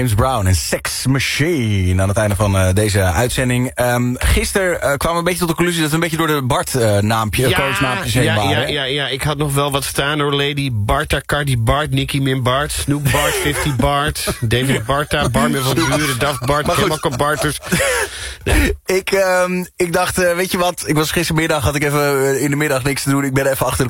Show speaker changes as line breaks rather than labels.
James Brown en Sex Machine aan het einde van deze uitzending. Gisteren kwamen we een beetje tot de conclusie dat we een beetje door de Bart-naampje, coachnaampjes heen waren.
Ja, ik had nog wel wat staan door Lady Barta, Cardi Bart, Nicki Min Bart, Snoop Bart, 50 Bart, David Barta, Barmin van Buren, Daft Bart, Chemical Barters.
Ik dacht, weet je wat, ik was gistermiddag, had ik even in de middag niks te doen. Ik ben even achter de